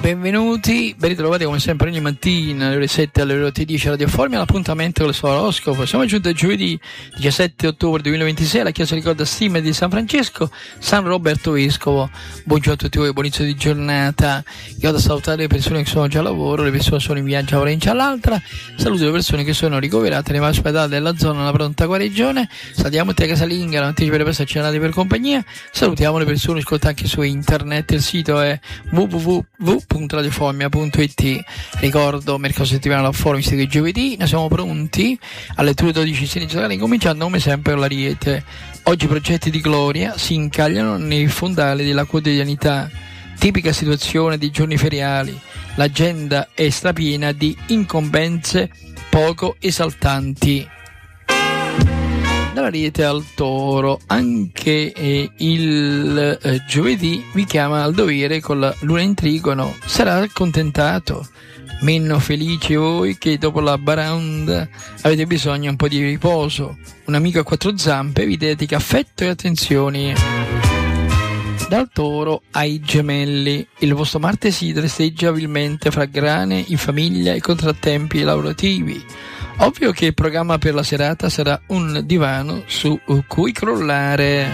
benvenuti, ben ritrovati come sempre ogni mattina alle ore 7 alle ore 10 Radio Formia, l'appuntamento con il suo oroscopo. Siamo giunti a giovedì 17 ottobre 2026 alla Chiesa Ricorda Stime di San Francesco, San Roberto Vescovo. Buongiorno a tutti voi, buon inizio di giornata. Io vado a salutare le persone che sono già a lavoro, le persone che sono in viaggio a Orenci all'altra, saluto le persone che sono ricoverate nei vari ospedali della zona alla pronta guarigione, salutiamo te casalinga, l'anticipo per le persone accennate per compagnia, salutiamo le persone ascoltate anche su internet, il sito è www.radioformia.it. Ricordo mercato settimanale al forum che giovedì, noi siamo pronti alle 12 sinistrali, cominciando come sempre con l'Ariete. Oggi i progetti di gloria si incagliano nei fondali della quotidianità, tipica situazione di giorni feriali, l'agenda è strapiena di incombenze poco esaltanti. Dall'Ariete al Toro, anche il giovedì vi chiama al dovere con la luna in trigono, sarà accontentato, meno felici voi che dopo la baraonda avete bisogno un po' di riposo, un amico a quattro zampe vi dedica affetto e attenzioni. Dal Toro ai Gemelli, il vostro Marte si tresteggia abilmente fra grane in famiglia e contrattempi lavorativi. Ovvio che il programma per la serata sarà un divano su cui crollare.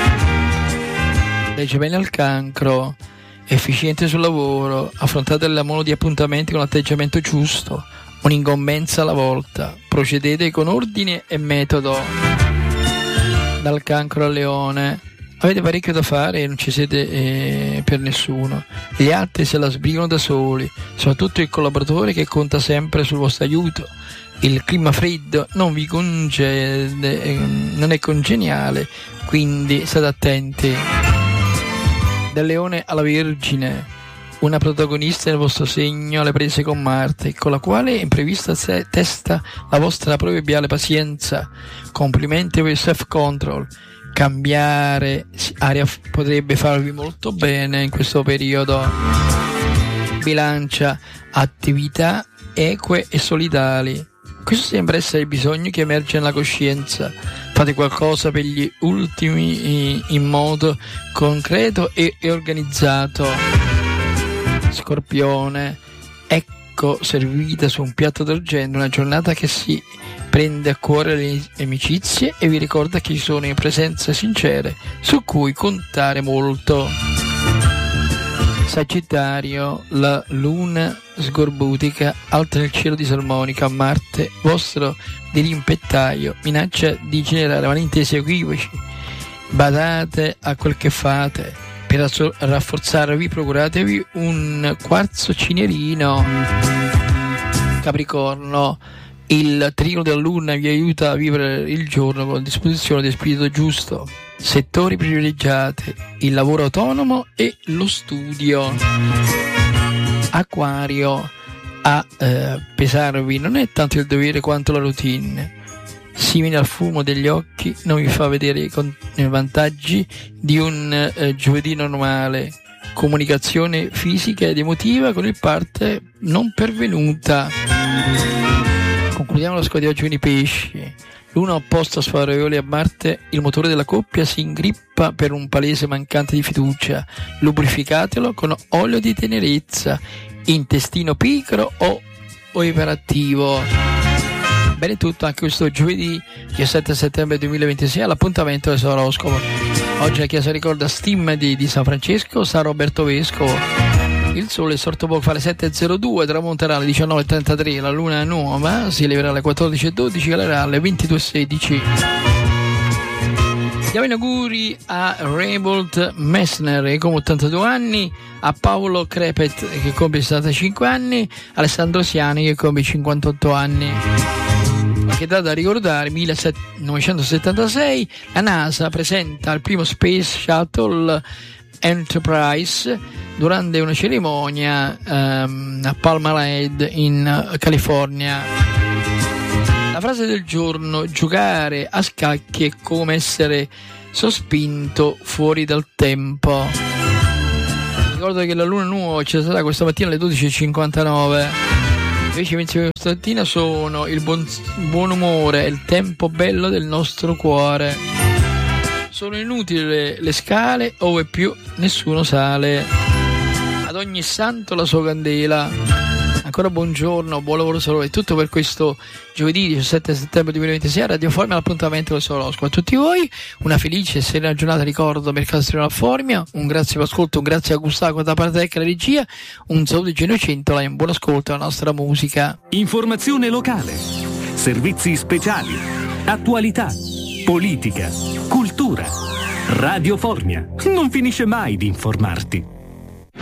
Dai Gemelli al Cancro, efficiente sul lavoro, affrontate il modo di appuntamenti con l'atteggiamento giusto, un'incombenza alla volta, procedete con ordine e metodo. Dal Cancro al Leone, avete parecchio da fare e non ci siete per nessuno, gli altri se la sbrigano da soli, soprattutto il collaboratore che conta sempre sul vostro aiuto. Il clima freddo non vi concede, non è congeniale, quindi state attenti. Dal Leone alla Vergine, una protagonista nel vostro segno alle prese con Marte, con la quale imprevista testa la vostra proverbiale pazienza. Complimenti per il self-control. Cambiare aria potrebbe farvi molto bene in questo periodo. Bilancia, attività eque e solidali. Questo sembra essere il bisogno che emerge nella coscienza. Fate qualcosa per gli ultimi in modo concreto e organizzato. Scorpione, ecco servita su un piatto d'argento una giornata che si prende a cuore le amicizie e vi ricorda che ci sono presenze sincere su cui contare molto. Sagittario, la luna sgorbutica alta nel cielo di Salmonica, Marte, vostro dirimpettaio, minaccia di generare malintesi equivoci. Badate a quel che fate, per rafforzarvi procuratevi un quarzo cinerino. Capricorno, il trino della luna vi aiuta a vivere il giorno con disposizione di spirito giusto. Settori privilegiati, il lavoro autonomo e lo studio. Acquario, a pesarvi non è tanto il dovere quanto la routine. Simile al fumo degli occhi non vi fa vedere i vantaggi di un giovedì normale. Comunicazione fisica ed emotiva con il parte non pervenuta. Concludiamo la squadra di oggi con i pesci. Luna opposta sfavorevole a Marte, il motore della coppia si ingrippa per un palese mancante di fiducia. Lubrificatelo con olio di tenerezza, intestino pigro o iperattivo. Bene tutto anche questo giovedì 17 settembre 2026 all'appuntamento del suo oroscopo. Oggi la Chiesa ricorda Stim di San Francesco, San Roberto Vescovo. Il sole è sorto poco fa alle 7.02, tramonterà alle 19.33, la luna nuova si eleverà alle 14.12, calerà alle 22.16. Diamo gli auguri a Reinbold Messner che compie 82 anni, a Paolo Crepet che compie 65 anni, Alessandro Siani che compie 58 anni. Che data da ricordare, 1976, la NASA presenta il primo Space Shuttle Enterprise durante una cerimonia a Palm in California. La frase del giorno: giocare a scacchi è come essere sospinto fuori dal tempo. Ricordo che la luna nuova ci sarà questa mattina alle 12.59. Invece i pensieri di questa mattina sono il buon umore e il tempo bello del nostro cuore. Sono inutili le scale ove più nessuno sale. ad ogni santo la sua candela. Ancora buongiorno, buon lavoro solo, è tutto per questo giovedì 17 settembre 2026. Radio Formia, l'appuntamento con il suo oroscopo. A tutti voi una felice e serena giornata, ricordo Mercastrino Formia, un grazie per l'ascolto, un grazie a Gustavo da parte della regia, un saluto di Genio Cintola e un buon ascolto alla nostra musica. Informazione locale, servizi speciali, attualità, politica, cultura. Radio Formia non finisce mai di informarti.